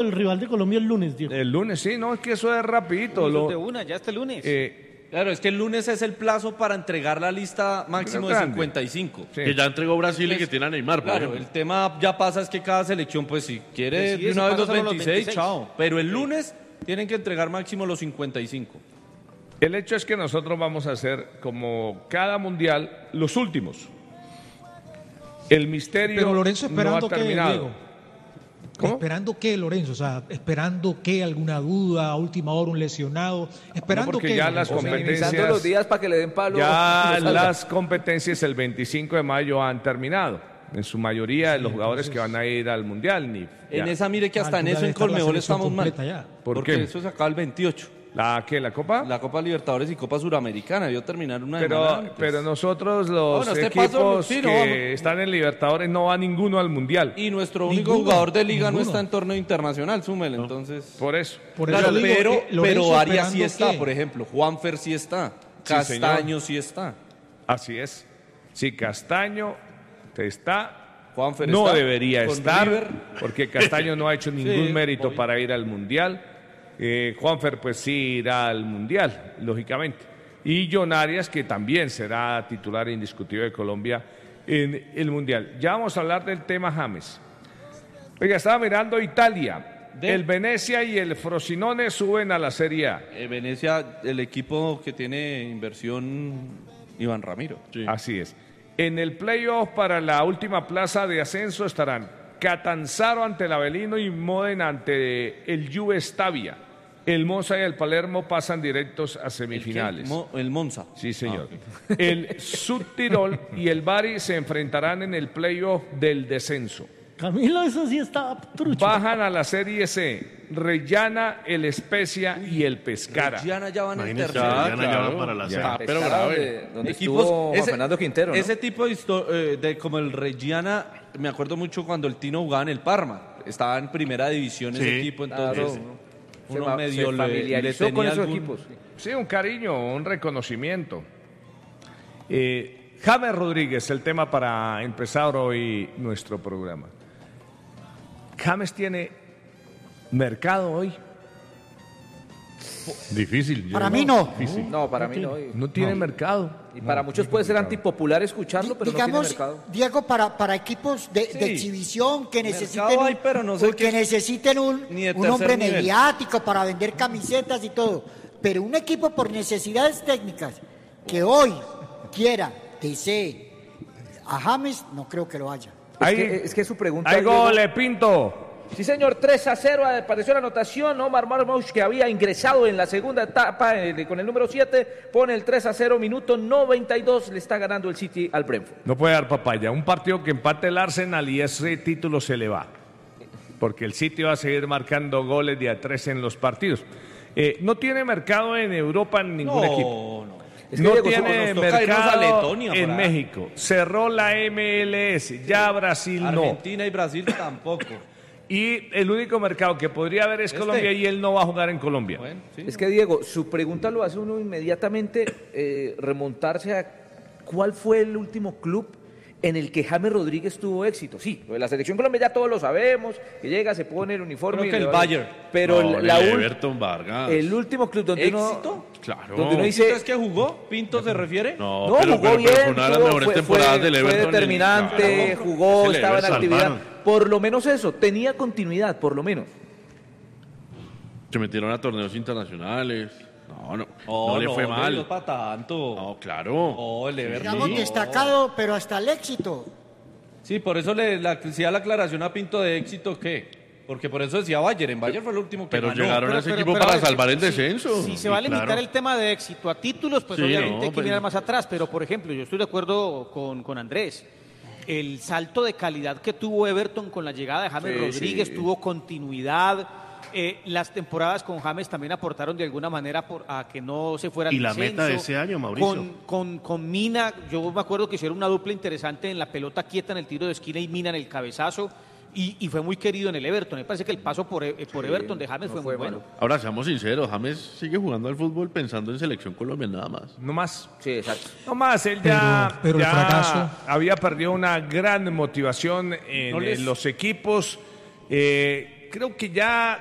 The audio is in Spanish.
el rival de Colombia el lunes, Diego. El lunes, sí, no, es que eso es rapidito. Eso es de una, ya este lunes. Claro, es que el lunes es el plazo para entregar la lista máximo de 55. Sí. Que ya entregó Brasil y que tiene a Neymar, por Claro, ejemplo. el tema ya pasa es que cada selección, pues si quiere Decide de si una vez pasa los solo los 26, 26. chao. Pero el lunes tienen que entregar máximo los 55. El hecho es que nosotros vamos a hacer, como cada mundial, los últimos. El misterio Pero Lorenzo no esperando ha que, terminado. Diego. ¿Cómo? ¿Esperando qué, Lorenzo? O sea, esperando qué, alguna duda, a última hora un lesionado. ¿Esperando porque qué? ya las Lorenzo? competencias- Minimizando los días para que le den palo. Ya y lo salgan. las competencias el 25 de mayo han terminado. En su mayoría de los jugadores que van a ir al mundial. En esa, mire que hasta en altura eso de en estar la Colmebol selección estamos mal. completa ya. ¿Por porque qué? eso se acaba el 28. ¿La qué? ¿La Copa? La Copa Libertadores y Copa Suramericana debió terminar una semana Pero, antes. pero nosotros los Bueno, este equipos paso, sí, no, que vamos. están en Libertadores no va ninguno al mundial. Y nuestro único Ninguno, jugador de liga no ninguno. está en torneo internacional, súmele, entonces... Por eso. Por eso Claro, digo, pero Lorenzo Arias sí esperando está, qué. por ejemplo. Juanfer sí está. Sí, Castaño sí está. Así es. Si Castaño está, Juanfer no está. debería Con estar, River. porque Castaño no ha hecho ningún Sí, mérito obvio. para ir al mundial. Juanfer pues sí irá al mundial, lógicamente. Y John Arias, que también será titular indiscutible de Colombia en el mundial. Ya vamos a hablar del tema James. Oiga, estaba mirando Italia. El Venecia y el Frosinone suben a la Serie A. Venecia, el equipo que tiene inversión, Iván Ramiro. Así es. En el playoff para la última plaza de ascenso estarán Catanzaro ante el Avellino y Modena ante el Juve Stabia. El Monza y el Palermo pasan directos a semifinales. El Monza. Sí, señor. El Subtirol y el Bari se enfrentarán en el playoff del descenso. Camilo, eso sí está trucho. Bajan a la Serie C Reggiana, el Spezia y el Pescara. Reggiana ya van en Imagínese, tercero. Reggiana ya va para la Ya. C. Pero Pescara, grave. donde Equipos- estuvo Juan ese- Fernando Quintero, ¿no? Ese tipo de como el Reggiana, me acuerdo mucho cuando el Tino jugaba en el Parma. Estaba en primera división ese Sí, equipo, entonces Claro. uno Se medio le familiarizó tenía con esos algún- equipos. Sí, un cariño, un reconocimiento. James Rodríguez, el tema para empezar hoy nuestro programa. James tiene mercado hoy. Difícil. Para mí no. No, para mí no. No tiene mercado. Y para muchos puede ser antipopular escucharlo, pero no tiene Digamos, mercado. Diego, para equipos de Sí. exhibición que necesiten, Mercado hay, pero no sé que qué- necesiten ni de un hombre tercer nivel. mediático para vender camisetas y todo. Pero un equipo por necesidades técnicas que hoy quiera, desee a James, no creo que lo haya. Es que su pregunta... Hay Diego- goles, Pinto. Sí, señor, 3-0 apareció la anotación. Omar Marmoush, que había ingresado en la segunda etapa con el número 7, pone el 3-0, minuto 92, le está ganando el City al Brentford. No puede dar papaya. Un partido que empate el Arsenal y ese título se le va. Porque el City va a seguir marcando goles de a 3 en los partidos. No tiene mercado en Europa en ningún equipo. No. Es que, No Diego, tiene nos toca irnos a mercado Letonia, en por ahí. México. Cerró la MLS. Ya Brasil no. Argentina y Brasil tampoco. Y el único mercado que podría haber es Colombia y él no va a jugar en Colombia. Bueno, sí. Es que, Diego, su pregunta lo hace uno inmediatamente remontarse a cuál fue el último club en el que James Rodríguez tuvo éxito. Sí, lo de la selección Colombia ya todos lo sabemos, que llega, se pone el uniforme. Creo que y el le va- Bayern. Pero No, la el ul- Everton Vargas. el último club donde ¿Éxito? Claro. donde uno ¿Pinto dice... es que jugó? ¿Pinto se refiere? No, No, pero, jugó pero bien, fue una de las tuvo- mejores temporadas del Everton. fue determinante, Claro. jugó, Ese estaba en Lever actividad. salvaron. Por lo menos eso, tenía continuidad, por lo menos. Se metieron a torneos internacionales. No Oh, le fue mal. No para tanto. No, claro. Oh, el Everton. Digamos destacado, pero hasta el éxito. Sí, por eso le hacía la aclaración a Pinto de éxito, ¿qué? Porque por eso decía Bayern. En Bayern fue el último que Pero ganó. llegaron a ese Pero- equipo pero, para a ver, salvar el si- descenso. Si se va a limitar Claro. el tema de éxito a títulos, pues Sí, obviamente no, hay que pues- mirar más atrás. Pero, por ejemplo, yo estoy de acuerdo con Andrés. El salto de calidad que tuvo Everton con la llegada de James Sí, Rodríguez, sí. tuvo continuidad. Las temporadas con James también aportaron de alguna manera a que no se fuera al ¿Y la descenso. meta de ese año, Mauricio? Con Mina, yo me acuerdo que hicieron una dupla interesante en la pelota quieta en el tiro de esquina y Mina en el cabezazo. Y fue muy querido en el Everton. Me parece que el paso por Everton de James fue muy bueno. Ahora, seamos sinceros, James sigue jugando al fútbol pensando en selección Colombia nada más. No más. Sí, exacto. No más, él ya, Pero el ya fracaso. había perdido una gran motivación en No les- los equipos. Creo que ya